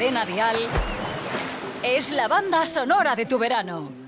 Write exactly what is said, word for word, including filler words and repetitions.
Cadena Dial es la banda sonora de tu verano.